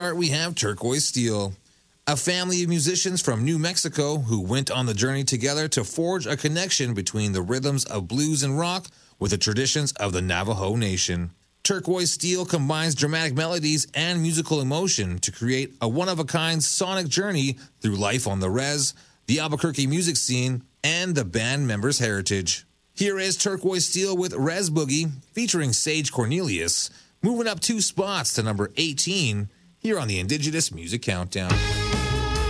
We have Turquoise Steel, a family of musicians from New Mexico who went on the journey together to forge a connection between the rhythms of blues and rock with the traditions of the Navajo Nation. Turquoise Steel combines dramatic melodies and musical emotion to create a one-of-a-kind sonic journey through life on the res, the Albuquerque music scene, and the band members' heritage. Here is Turquoise Steel with Res Boogie, featuring Sage Cornelius, moving up 2 spots to number 18 here on the Indigenous Music Countdown.